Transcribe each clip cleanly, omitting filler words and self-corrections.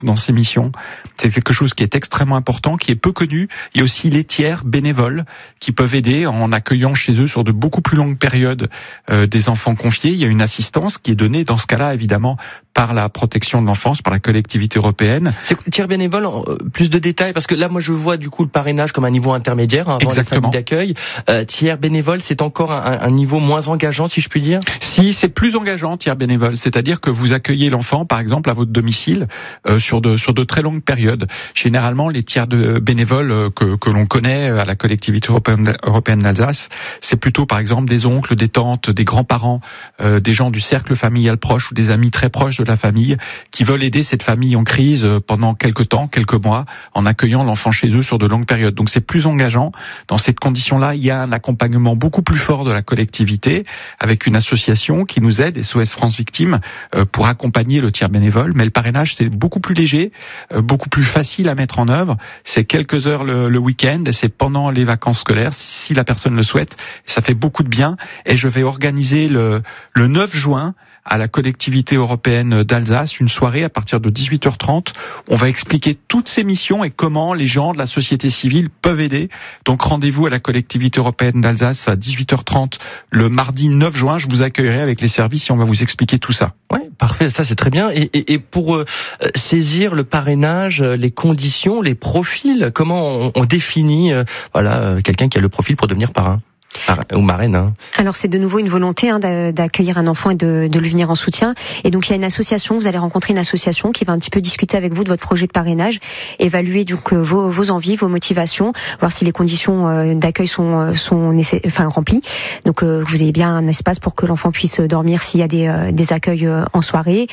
dans ces missions. C'est quelque chose qui est extrêmement important, qui est peu connu. Il y a aussi les tiers bénévoles qui peuvent aider en accueillant chez eux sur de beaucoup plus longues périodes des enfants confiés. Il y a une assistance qui est donnée dans ce cas-là, évidemment, par la protection de l'enfance, par la collectivité européenne. C'est tiers bénévole, plus de détails, parce que là, moi, je vois du coup le parrainage comme un niveau intermédiaire avant les familles d'accueil. Tiers bénévole, c'est encore un niveau moins engageant, si je puis dire. Si, c'est plus engageant, tiers bénévole. C'est-à-dire que vous accueillez l'enfant, par exemple, à votre domicile sur de très longues périodes. Généralement, les tiers de bénévoles que l'on connaît à la collectivité européenne d'Alsace, c'est plutôt, par exemple, des oncles, des tantes, des grands-parents, des gens du cercle familial proche ou des amis très proches de la famille qui veulent aider cette famille en crise pendant quelques temps, quelques mois, en accueillant l'enfant chez eux sur de longues périodes. Donc c'est plus engageant. Dans cette condition-là, il y a un accompagnement beaucoup plus fort de la collectivité avec une association qui nous aide, SOS France Victimes, pour accompagner le tiers bénévole. Mais le parrainage, c'est beaucoup plus léger, beaucoup plus facile à mettre en œuvre. C'est quelques heures le week-end et c'est pendant les vacances scolaires, si la personne le souhaite. Ça fait beaucoup de bien. Et je vais organiser le 9 juin à la collectivité européenne d'Alsace, une soirée à partir de 18h30. On va expliquer toutes ces missions et comment les gens de la société civile peuvent aider. Donc rendez-vous à la collectivité européenne d'Alsace à 18h30 le mardi 9 juin. Je vous accueillerai avec les services et on va vous expliquer tout ça. Ouais, parfait, ça c'est très bien. Et pour saisir le parrainage, les conditions, les profils, comment on définit quelqu'un qui a le profil pour devenir parrain ou marraine, hein. Alors c'est de nouveau une volonté d'accueillir un enfant et de lui venir en soutien. Et donc il y a une association, vous allez rencontrer une association qui va un petit peu discuter avec vous de votre projet de parrainage, évaluer donc vos envies, vos motivations, voir si les conditions d'accueil sont remplies. Donc vous ayez bien un espace pour que l'enfant puisse dormir s'il y a des accueils en soirée.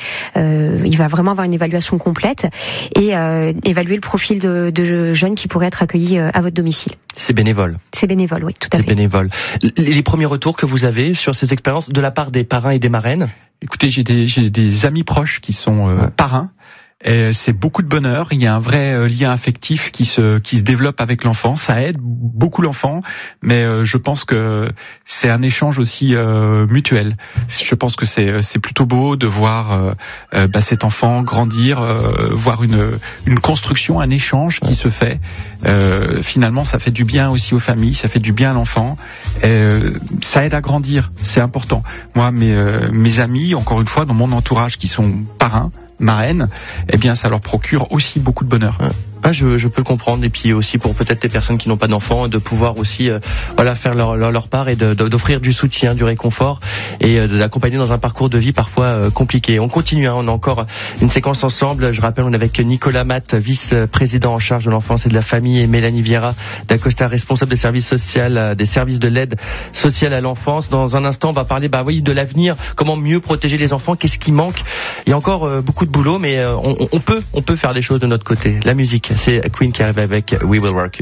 Il va vraiment avoir une évaluation complète et évaluer le profil de jeunes qui pourraient être accueillis à votre domicile. C'est bénévole. C'est bénévole, oui, tout à fait. C'est bénévole. Les premiers retours que vous avez sur ces expériences de la part des parrains et des marraines? Écoutez, j'ai des amis proches qui sont parrains. Et c'est beaucoup de bonheur. Il y a un vrai lien affectif qui se développe avec l'enfant. Ça aide beaucoup l'enfant, mais je pense que c'est un échange aussi mutuel. Je pense que c'est plutôt beau de voir cet enfant grandir, voir une construction, un échange qui se fait. Finalement, ça fait du bien aussi aux familles, ça fait du bien à l'enfant. Ça aide à grandir, c'est important. Moi, mes amis, encore une fois, dans mon entourage, qui sont parrains, marraines, eh bien ça leur procure aussi beaucoup de bonheur. Je peux le comprendre, et puis aussi pour peut-être les personnes qui n'ont pas d'enfants, de pouvoir aussi faire leur part et d'offrir du soutien, du réconfort et d'accompagner dans un parcours de vie parfois compliqué. On continue, on a encore une séquence ensemble. Je rappelle, on est avec Nicolas Matt, vice-président en charge de l'enfance et de la famille, et Mélanie Vieira d'Acosta, responsable des services sociaux, des services de l'aide sociale à l'enfance. Dans un instant, on va parler de l'avenir, comment mieux protéger les enfants, qu'est-ce qui manque. Il y a encore beaucoup de boulot, mais on peut faire des choses de notre côté. La musique. C'est Queen qui arrive avec We Will Rock You.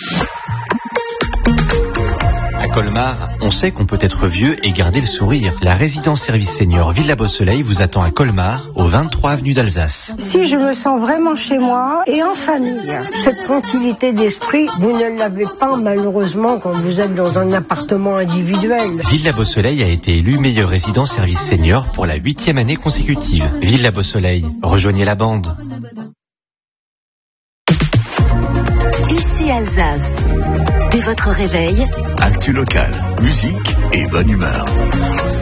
À Colmar, on sait qu'on peut être vieux et garder le sourire. La résidence service senior Villa Beau Soleil vous attend à Colmar, au 23 avenue d'Alsace. Si je me sens vraiment chez moi et en famille, cette tranquillité d'esprit, vous ne l'avez pas malheureusement quand vous êtes dans un appartement individuel. Villa Beau Soleil a été élue meilleure résidence service senior pour la 8e année consécutive. Villa Beau Soleil, rejoignez la bande. Ici Alsace. Dès votre réveil, actu local, musique et bonne humeur.